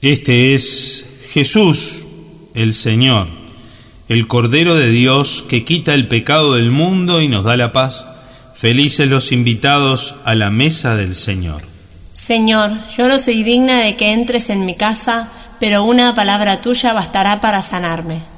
Este es Jesús, el Señor, el Cordero de Dios que quita el pecado del mundo y nos da la paz. Felices los invitados a la mesa del Señor. Señor, yo no soy digna de que entres en mi casa, pero una palabra tuya bastará para sanarme.